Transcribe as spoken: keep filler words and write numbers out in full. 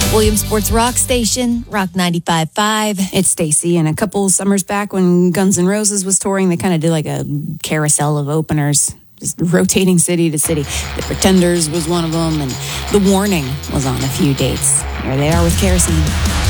Williamsport's Rock Station, Rock ninety-five point five. It's Stacy, and a couple summers back when Guns N' Roses was touring, they kind of did like a carousel of openers, just rotating city to city. The Pretenders was one of them, and The Warning was on a few dates. Here they are with Kerosene.